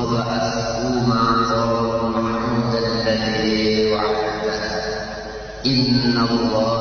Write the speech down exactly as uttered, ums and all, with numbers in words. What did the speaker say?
فأسألوا ما صاروا عند الذي وعده إن الله